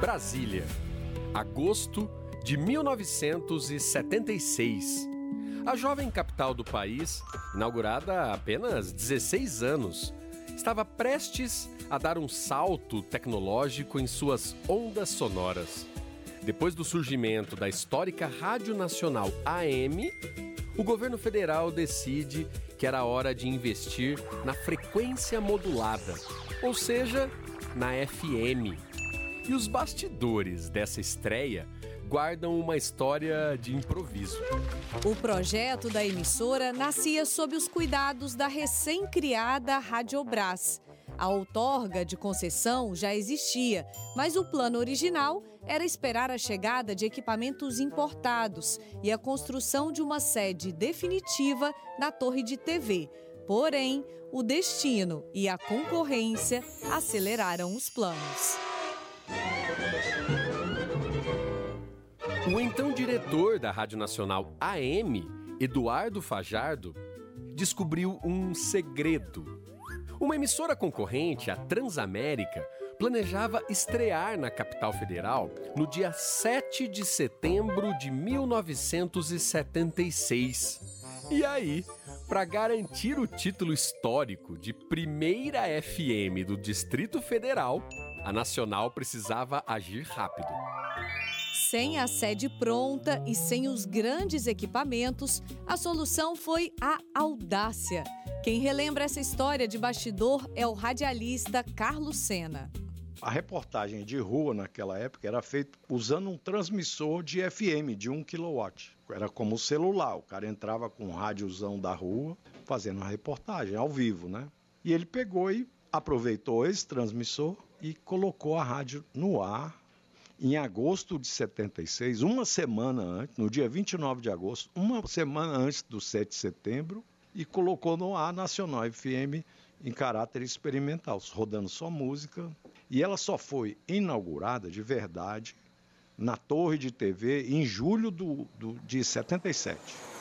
Brasília, agosto de 1976. A jovem capital do país, inaugurada há apenas 16 anos, estava prestes a dar um salto tecnológico em suas ondas sonoras. Depois do surgimento da histórica Rádio Nacional AM, o governo federal decide que era hora de investir na frequência modulada, ou seja, na FM. E os bastidores dessa estreia guardam uma história de improviso. O projeto da emissora nascia sob os cuidados da recém-criada Radiobras. A outorga de concessão já existia, mas o plano original era esperar a chegada de equipamentos importados e a construção de uma sede definitiva na torre de TV. Porém, o destino e a concorrência aceleraram os planos. O então diretor da Rádio Nacional AM, Eduardo Fajardo, descobriu um segredo. Uma emissora concorrente, a Transamérica, planejava estrear na capital federal no dia 7 de setembro de 1976. E aí, para garantir o título histórico de primeira FM do Distrito Federal, a Nacional precisava agir rápido. Sem a sede pronta e sem os grandes equipamentos, a solução foi a audácia. Quem relembra essa história de bastidor é o radialista Carlos Sena. A reportagem de rua naquela época era feita usando um transmissor de FM de 1 kW. Era como o celular, o cara entrava com um rádiozão da rua fazendo a reportagem ao vivo, né? E ele pegou e aproveitou esse transmissor e colocou a rádio no ar. Em agosto de 76, uma semana antes, no dia 29 de agosto, uma semana antes do 7 de setembro, e colocou no ar Nacional FM em caráter experimental, rodando só música. E ela só foi inaugurada de verdade na Torre de TV em julho de 77.